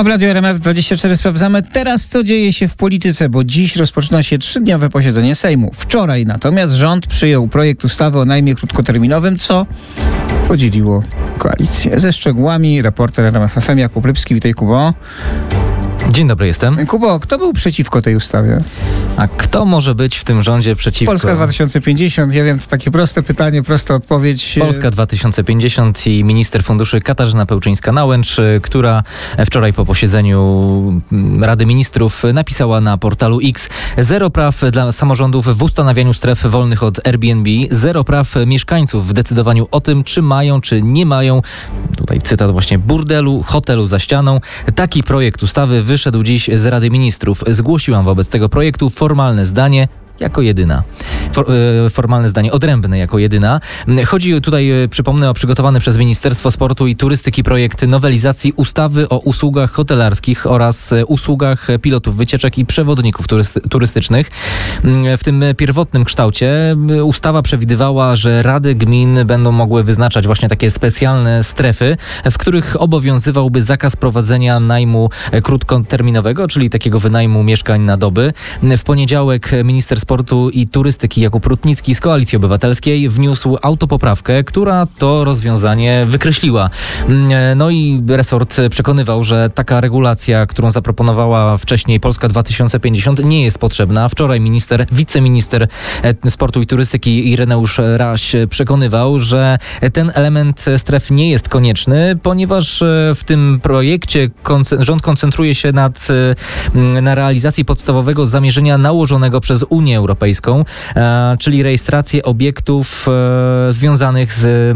A w Radiu RMF24 sprawdzamy teraz, co dzieje się w polityce, bo dziś rozpoczyna się 3-dniowe posiedzenie Sejmu. Wczoraj natomiast rząd przyjął projekt ustawy o najmie krótkoterminowym, co podzieliło koalicję. Ze szczegółami reporter RMF FM Jakub Rybski. Witaj, Kubo. Dzień dobry, jestem. Kubo, kto był przeciwko tej ustawie? A kto może być w tym rządzie przeciwko? Polska 2050. Ja wiem, to takie proste pytanie, prosta odpowiedź. Polska 2050 i minister funduszy Katarzyna Pełczyńska-Nałęcz, która wczoraj po posiedzeniu Rady Ministrów napisała na portalu X: zero praw dla samorządów w ustanawianiu stref wolnych od Airbnb, zero praw mieszkańców w decydowaniu o tym, czy mają, czy nie mają, tutaj cytat właśnie, burdelu, hotelu za ścianą. Taki projekt ustawy wyszedł dziś z Rady Ministrów. Zgłosiłam wobec tego projektu formalne zdanie jako jedyna. Formalne zdanie odrębne jako jedyna. Chodzi tutaj, przypomnę, o przygotowany przez Ministerstwo Sportu i Turystyki projekt nowelizacji ustawy o usługach hotelarskich oraz usługach pilotów wycieczek i przewodników turystycznych. W tym pierwotnym kształcie ustawa przewidywała, że rady gmin będą mogły wyznaczać właśnie takie specjalne strefy, w których obowiązywałby zakaz prowadzenia najmu krótkoterminowego, czyli takiego wynajmu mieszkań na doby. W poniedziałek minister Sportu i Turystyki Jakub Rutnicki z Koalicji Obywatelskiej wniósł autopoprawkę, która to rozwiązanie wykreśliła. No i resort przekonywał, że taka regulacja, którą zaproponowała wcześniej Polska 2050, nie jest potrzebna. Wczoraj wiceminister Sportu i Turystyki Ireneusz Raś przekonywał, że ten element stref nie jest konieczny, ponieważ w tym projekcie rząd koncentruje się na realizacji podstawowego zamierzenia nałożonego przez Unię Europejską, czyli rejestrację obiektów związanych z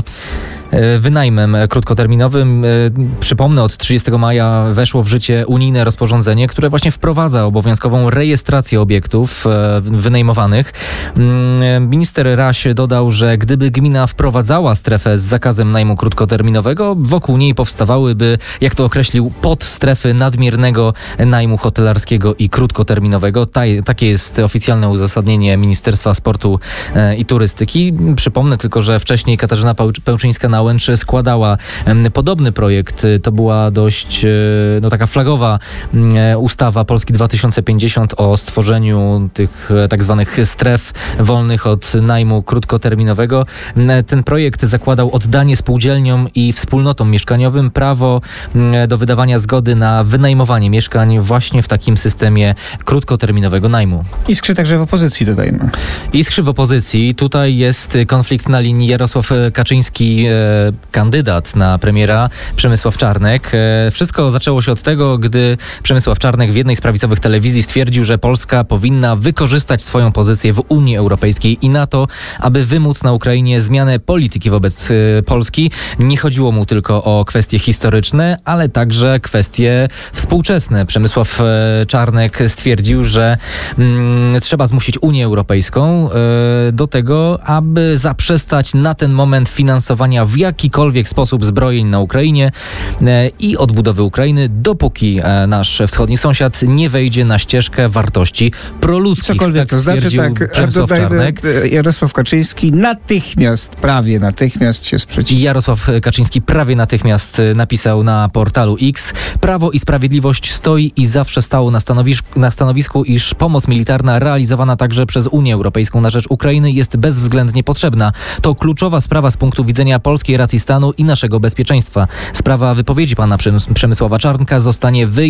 wynajmem krótkoterminowym. Przypomnę, od 30 maja weszło w życie unijne rozporządzenie, które właśnie wprowadza obowiązkową rejestrację obiektów wynajmowanych. Minister Raś dodał, że gdyby gmina wprowadzała strefę z zakazem najmu krótkoterminowego, wokół niej powstawałyby, jak to określił, podstrefy nadmiernego najmu hotelarskiego i krótkoterminowego. Takie jest oficjalne uzasadnienie Ministerstwa Sportu i Turystyki. Przypomnę tylko, że wcześniej Katarzyna Pełczyńska-Nałęcz składała podobny projekt. To była dość taka flagowa ustawa Polski 2050 o stworzeniu tych tak zwanych stref wolnych od najmu krótkoterminowego. Ten projekt zakładał oddanie spółdzielniom i wspólnotom mieszkaniowym prawo do wydawania zgody na wynajmowanie mieszkań właśnie w takim systemie krótkoterminowego najmu. Iskrzy także w opozycji, dodajmy. Iskrzy w opozycji. Tutaj jest konflikt na linii Jarosław Kaczyński, kandydat na premiera, Przemysław Czarnek. Wszystko zaczęło się od tego, gdy Przemysław Czarnek w jednej z prawicowych telewizji stwierdził, że Polska powinna wykorzystać swoją pozycję w Unii Europejskiej i NATO, aby wymóc na Ukrainie zmianę polityki wobec Polski. Nie chodziło mu tylko o kwestie historyczne, ale także kwestie współczesne. Przemysław Czarnek stwierdził, że trzeba zmusić Unię Europejską do tego, aby zaprzestać na ten moment finansowania w jakikolwiek sposób zbrojeń na Ukrainie i odbudowy Ukrainy, dopóki nasz wschodni sąsiad nie wejdzie na ścieżkę wartości proludzkich. Cokolwiek to znaczy, Jarosław Kaczyński prawie natychmiast się sprzeciwił. Jarosław Kaczyński prawie natychmiast napisał na portalu X: Prawo i Sprawiedliwość stoi i zawsze stało na stanowisku, iż pomoc militarna realizowana także przez Unię Europejską na rzecz Ukrainy jest bezwzględnie potrzebna. To kluczowa sprawa z punktu widzenia polskiej racji stanu i naszego bezpieczeństwa. Sprawa wypowiedzi pana Przemysława Czarnka zostanie